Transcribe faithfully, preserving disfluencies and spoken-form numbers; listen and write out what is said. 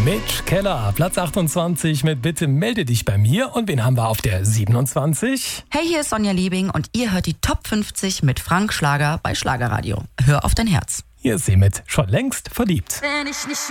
Mitch Keller, Platz achtundzwanzig mit Bitte melde dich bei mir. Und wen haben wir auf der siebenundzwanzig? Hey, hier ist Sonja Liebing und ihr hört die Top fünfzig mit Frank Schlager bei Schlagerradio. Hör auf dein Herz. Hier ist sie mit Schon längst verliebt. Wenn ich nicht